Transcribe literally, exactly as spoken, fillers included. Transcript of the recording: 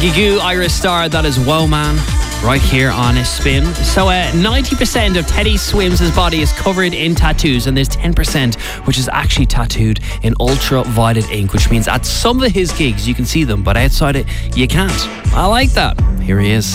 Gigoo, Iris Star, that is Woe Man, right here on a spin. So uh, ninety percent of Teddy Swims' body is covered in tattoos, and there's ten percent which is actually tattooed in ultraviolet ink, which means at some of his gigs you can see them, but outside it you can't. I like that. Here he is.